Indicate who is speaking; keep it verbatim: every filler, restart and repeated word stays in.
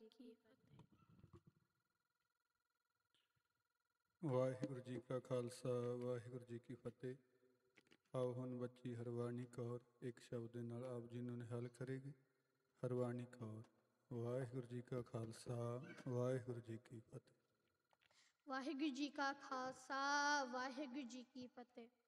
Speaker 1: ਕੀ ਫਤਿਹ।
Speaker 2: ਵਾਹਿਗੁਰੂ ਜੀ ਕਾ ਖਾਲਸਾ ਵਾਹਿਗੁਰੂ ਜੀ ਕੀ ਫਤਿਹ। ਆਓ ਹੁਣ ਬੱਚੀ ਹਰਵਾਣੀ ਕੌਰ ਇੱਕ ਸ਼ਬਦ ਦੇ ਨਾਲ ਆਪ ਜੀ ਨੂੰ ਨਿਹਾਲ ਕਰੇਗੀ। ਹਰਵਾਣੀ ਕੌਰ। ਵਾਹਿਗੁਰੂ ਜੀ ਕਾ ਖਾਲਸਾ ਵਾਹਿਗੁਰੂ ਜੀ ਕੀ ਫਤਿਹ।
Speaker 1: ਵਾਹਿਗੁਰੂ ਜੀ ਕਾ ਖਾਲਸਾ ਵਾਹਿਗੁਰੂ ਜੀ ਕੀ ਫਤਿਹ।